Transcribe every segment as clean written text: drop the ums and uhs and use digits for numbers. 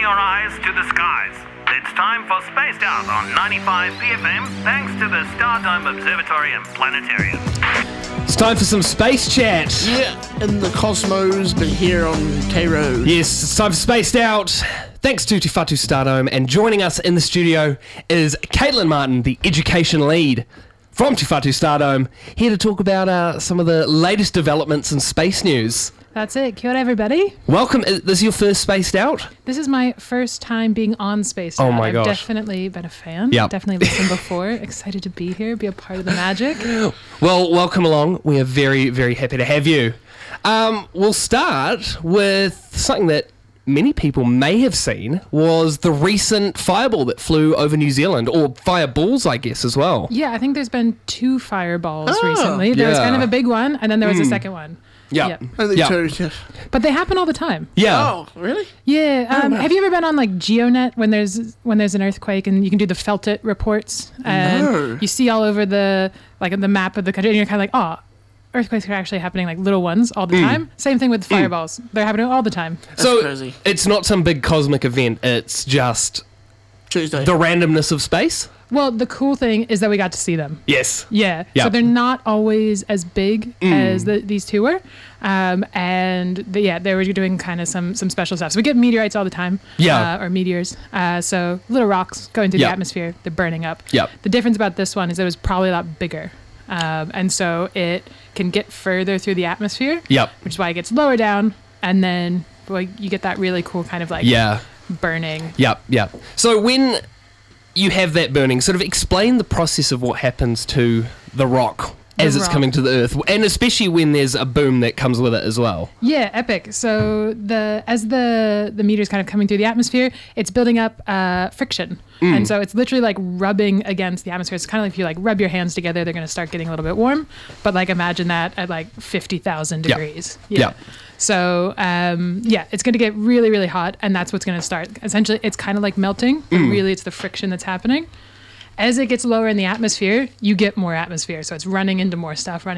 your eyes to the skies. It's time for Spaced Out on 95 PFM, thanks to the Stardome Observatory and Planetarium. It's time for some space chat. Yeah, in the cosmos, but here on K-Road. Yes, it's time for Spaced Out. Thanks to Te Whatu Stardome, and joining us in the studio is Caitlin Martin, the education lead from Te Whatu Stardome, here to talk about some of the latest developments in space news. That's it. Kia ora, everybody. Welcome. This is your first Spaced Out? This is my first time being on Spaced Out. Oh my gosh. I've definitely been a fan. Yep. Definitely listened before. Excited to be here, be a part of the magic. Well, welcome along. We are very, very happy to have you. We'll start with something that many people may have seen, was the recent fireball that flew over New Zealand, or fireballs, I guess, as well. Yeah, I think there's been 2 fireballs recently. There was yeah. kind of a big one, and then there was a second one. Yeah. I think so. But they happen all the time. Yeah. Oh, really? Yeah. Have you ever been on like GeoNet when there's an earthquake and you can do the felt it reports and No. you see all over the map of the country and you're kind of like, oh, earthquakes are actually happening, like little ones all the time. Same thing with fireballs. They're happening all the time. So crazy. it's not some big cosmic event. It's just Tuesday. the randomness of space. Well, the cool thing is that we got to see them. Yes. Yeah. Yep. So they're not always as big as these two were. They were doing kind of some special stuff. So we get meteorites all the time. Yeah. Or meteors. So little rocks going through Yep. the atmosphere. They're burning up. Yep. The difference about this one is it was probably a lot bigger. And so it can get further through the atmosphere. Yep. Which is why it gets lower down. And then you get that really cool kind of like burning. Yep. So when you have that burning, sort of explain the process of what happens to the rock as it's coming to the Earth, and especially when there's a boom that comes with it as well. Yeah, epic. So as the meteor's kind of coming through the atmosphere, it's building up friction. And so it's literally like rubbing against the atmosphere. It's kind of like if you like rub your hands together, they're going to start getting a little bit warm. But like imagine that at like 50,000 degrees. Yeah. So it's going to get really, really hot, and that's what's going to start. Essentially, it's kind of like melting, but really it's the friction that's happening. As it gets lower in the atmosphere, you get more atmosphere. So it's running into more stuff.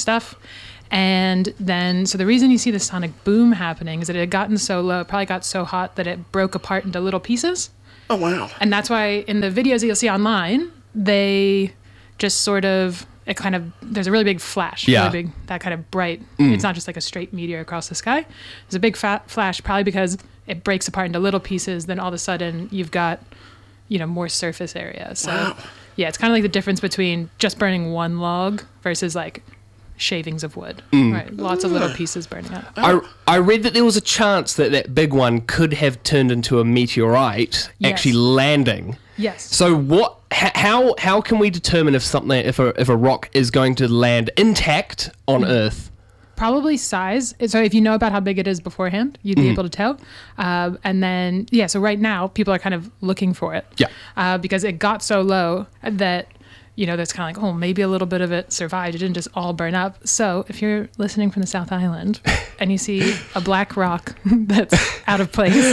And then, so the reason you see the sonic boom happening is that it had gotten so low, it probably got so hot that it broke apart into little pieces. Oh, wow. And that's why in the videos that you'll see online, they just sort of, there's a really big flash. Yeah. Really big, that kind of bright. It's not just like a straight meteor across the sky. There's a big flash, probably because it breaks apart into little pieces. Then all of a sudden you've got, more surface area. So yeah, it's kind of like the difference between just burning one log versus like shavings of wood, right? Lots of little pieces burning up. I read that there was a chance that big one could have turned into a meteorite actually landing. Yes. So how can we determine if a rock is going to land intact on Earth? Probably size. So if you know about how big it is beforehand, you'd be able to tell. And then, so right now people are kind of looking for it. Yeah. Because it got so low that, there's kind of like, maybe a little bit of it survived. It didn't just all burn up. So if you're listening from the South Island and you see a black rock that's out of place,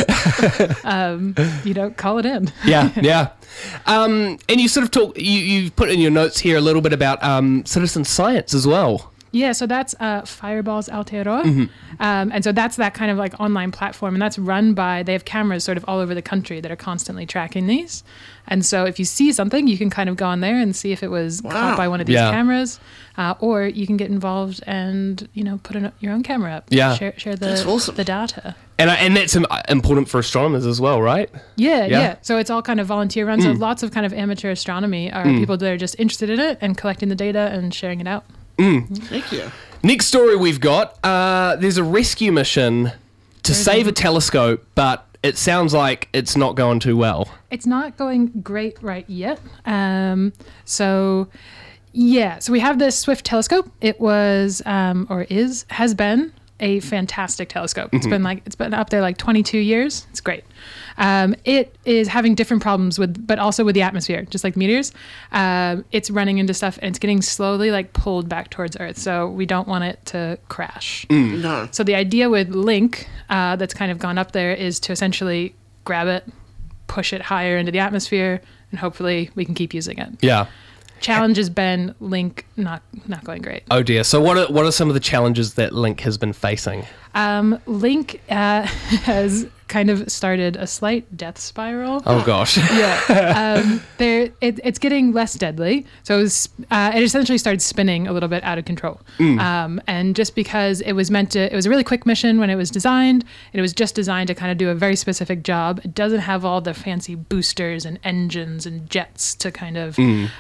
call it in. Yeah. And you sort of you've put in your notes here a little bit about citizen science as well. Yeah, so that's Fireballs Aotearoa. And so that's that kind of like online platform, and that's run by, they have cameras sort of all over the country that are constantly tracking these. And so if you see something, you can kind of go on there and see if it was caught by one of these cameras, or you can get involved and, put your own camera up. Yeah. Share That's awesome. the data. And that's important for astronomers as well, right? Yeah. So it's all kind of volunteer run. So lots of kind of amateur astronomy are people that are just interested in it and collecting the data and sharing it out. Thank you. Next story we've got, there's a rescue mission to save a telescope, but it sounds like it's not going too well. It's not going great right yet. So we have this Swift telescope. It was, has been a fantastic telescope. It's been up there like 22 years. It's great. It is having different problems but also with the atmosphere, just like meteors. It's running into stuff and it's getting slowly like pulled back towards Earth. So we don't want it to crash. No. So the idea with Link, that's kind of gone up there, is to essentially grab it, push it higher into the atmosphere, and hopefully we can keep using it. Yeah. Challenge has been Link not going great. Oh dear. So what are some of the challenges that Link has been facing? Link has kind of started a slight death spiral. Oh gosh. Yeah. It's getting less deadly. So it essentially started spinning a little bit out of control. And just because it was a really quick mission when it was designed, and it was just designed to kind of do a very specific job. It doesn't have all the fancy boosters and engines and jets to kind of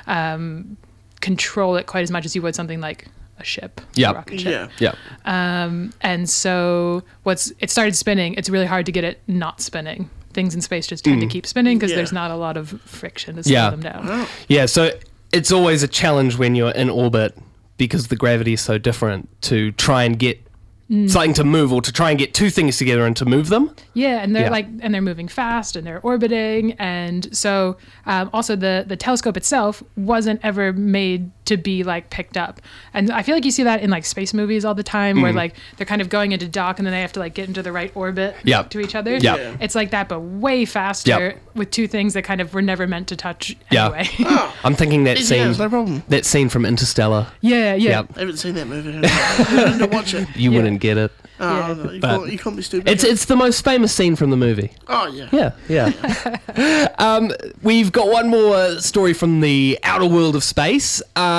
control it quite as much as you would something like a ship, a rocket ship. Yeah. And so it started spinning. It's really hard to get it not spinning. Things in space just tend to keep spinning because there's not a lot of friction to slow them down. Oh. Yeah, so it's always a challenge when you're in orbit because the gravity is so different to try and get something to move, or to try and get two things together and to move them. Yeah, and they're moving fast and they're orbiting, and so also the telescope itself wasn't ever made to be like picked up. And I feel like you see that in like space movies all the time, where like they're kind of going into dock and then they have to like get into the right orbit to each other. Yeah. It's like that, but way faster with two things that kind of were never meant to touch anyway. I'm thinking that Easy as, no problem. that scene from Interstellar. Yeah. I haven't seen that movie. I need to watch it. You wouldn't get it. Oh, no, you can't be stupid. It's the most famous scene from the movie. Oh, yeah. Yeah. We've got one more story from the outer world of space.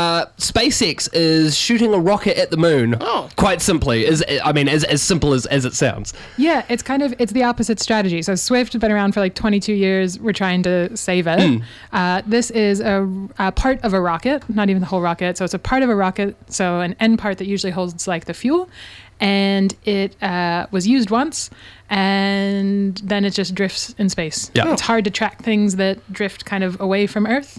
SpaceX is shooting a rocket at the moon. Oh. Quite simply. As simple as it sounds. Yeah, it's the opposite strategy. So Swift has been around for like 22 years. We're trying to save it. This is a part of a rocket, not even the whole rocket. So it's a part of a rocket, so an end part that usually holds like the fuel. And it was used once, and then it just drifts in space. Yeah. It's hard to track things that drift kind of away from Earth.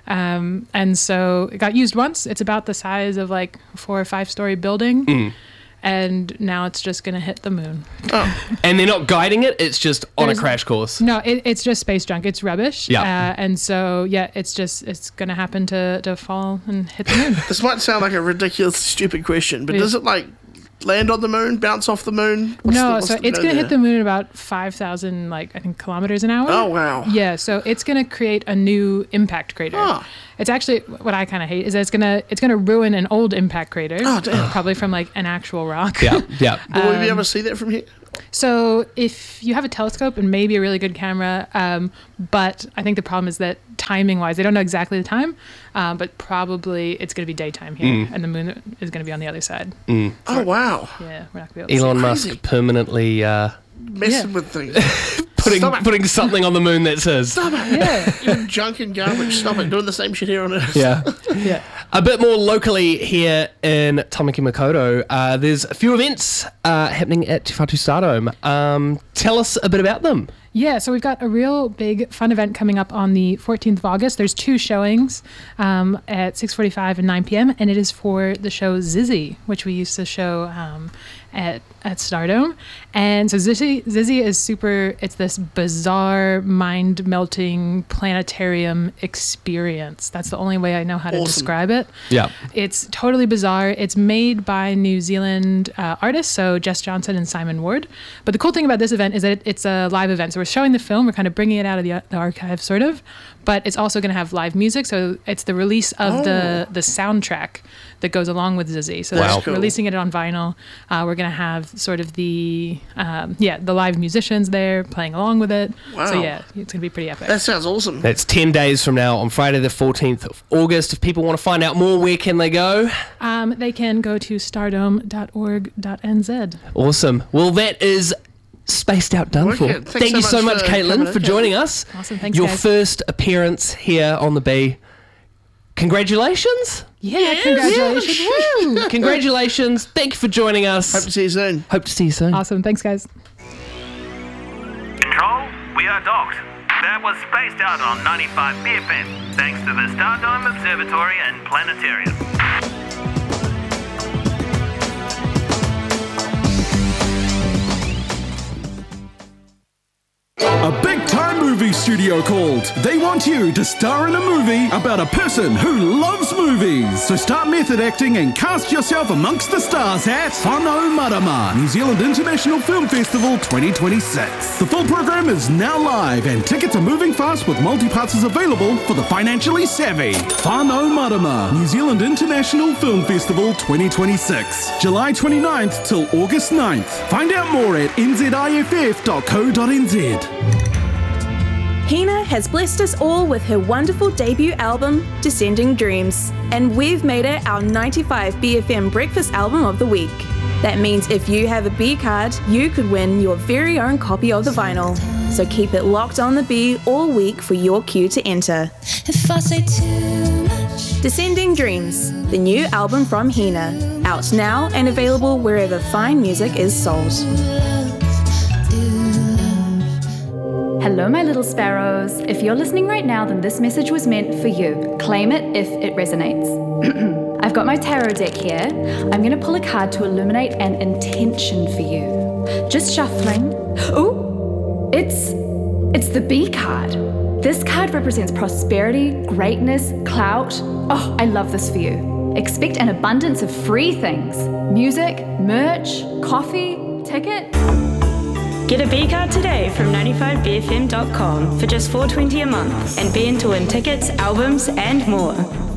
And so it got used once. It's about the size of like a 4 or 5 story building. And now it's just going to hit the moon. And they're not guiding it, it's just on a crash course. No, it's just space junk. It's rubbish. Yeah. And so, it's going to happen to fall and hit the moon. This might sound like a ridiculous, stupid question, but does it like land on the moon, bounce off the moon? It's going to hit the moon at about 5,000, I think, kilometers an hour. Oh, wow. Yeah, so it's going to create a new impact crater. Oh. It's actually, what I kind of hate is that it's going to ruin an old impact crater. Oh, damn. Probably from like an actual rock. Yeah. Will we be able to see that from here? So if you have a telescope and maybe a really good camera, but I think the problem is that timing-wise, they don't know exactly the time, but probably it's going to be daytime here, and the moon is going to be on the other side. Oh, wow. Yeah, we're not going to be able to Elon see. Musk permanently Messing with things. putting something on the moon that says. Stop it. Yeah. You junk and garbage. Stop it. Doing the same shit here on Earth. Yeah. Yeah. A bit more locally here in Tamaki Makaurau, there's a few events happening at Te Whatu Stardome. Tell us a bit about them. Yeah, so we've got a real big fun event coming up on the 14th of August. There's 2 showings at 6:45 and 9 p.m., and it is for the show Zizzy, which we used to show at Stardome. And so Zizzy is super, it's this bizarre, mind-melting planetarium experience. That's the only way I know how to describe it. Yeah. It's totally bizarre. It's made by New Zealand artists, so Jess Johnson and Simon Ward. But the cool thing about this event is that it's a live event. So we're showing the film, we're kind of bringing it out of the archive, sort of. But it's also going to have live music, so it's the release of the soundtrack that goes along with Zizzy. So Wow. they're releasing it on vinyl. We're going to have sort of the live musicians there playing along with it. Wow. So yeah, it's going to be pretty epic. That sounds awesome. That's 10 days from now on Friday the 14th of August. If people want to find out more, where can they go? They can go to stardome.org.nz. Awesome. Well, that is spaced out done for. Wicked. Thanks Thank you so so much, much for Caitlin, coming for in. joining us. Awesome. Thanks, Your guys. first appearance here on the Bee. Congratulations. Yeah, congratulations. Woo! Congratulations. Thank you for joining us. Hope to see you soon. Hope to see you soon. Awesome. Thanks, guys. Control, we are docked. That was spaced out on 95 BFM, thanks to the Stardome Observatory and Planetarium. A big-time movie studio called. They want you to star in a movie about a person who loves movies. So start method acting and cast yourself amongst the stars at Whānau Marama, New Zealand International Film Festival 2026. The full program is now live and tickets are moving fast with multi-passes available for the financially savvy. Whānau Marama, New Zealand International Film Festival 2026. July 29th till August 9th. Find out more at nziff.co.nz. Hina has blessed us all with her wonderful debut album, Descending Dreams, and we've made it our 95 BFM Breakfast Album of the Week. That means if you have a B card, you could win your very own copy of the vinyl. So keep it locked on the B all week for your cue to enter. If I say too much. Descending Dreams, the new album from Hina, out now and available wherever fine music is sold. Hello, my little sparrows. If you're listening right now, then this message was meant for you. Claim it if it resonates. I've got my tarot deck here. I'm going to pull a card to illuminate an intention for you. Just shuffling. Ooh, it's the B card. This card represents prosperity, greatness, clout. Oh, I love this for you. Expect an abundance of free things. Music, merch, coffee, ticket. Get a B card today from 95bfm.com for just $4.20 a month and be in to win tickets, albums and more.